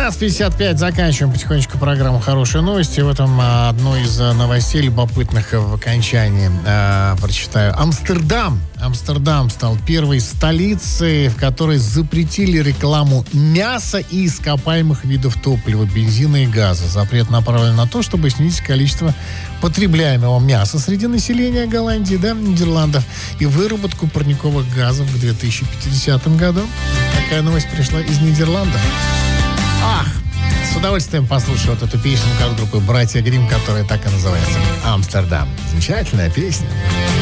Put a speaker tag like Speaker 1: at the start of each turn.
Speaker 1: 19:55. Заканчиваем потихонечку программу «Хорошие новости». В этом одно из новостей любопытных в окончании. Прочитаю. Амстердам стал первой столицей, в которой запретили рекламу мяса и ископаемых видов топлива, бензина и газа. Запрет направлен на то, чтобы снизить количество потребляемого мяса среди населения Голландии, Нидерландов, и выработку парниковых газов к 2050 году. Такая новость пришла из Нидерландов. С удовольствием послушаю вот эту песню группы «Братья Гримм», которая так и называется «Амстердам». Замечательная песня.